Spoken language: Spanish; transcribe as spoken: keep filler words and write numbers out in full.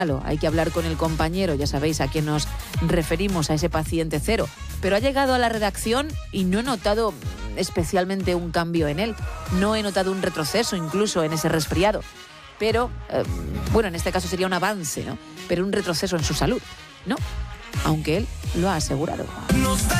Hay que hablar con el compañero, ya sabéis a quién nos referimos, a ese paciente cero. Pero ha llegado a la redacción y no he notado especialmente un cambio en él. No he notado un retroceso incluso en ese resfriado. Pero, eh, bueno, en este caso sería un avance, ¿no? Pero un retroceso en su salud, ¿no? Aunque él lo ha asegurado.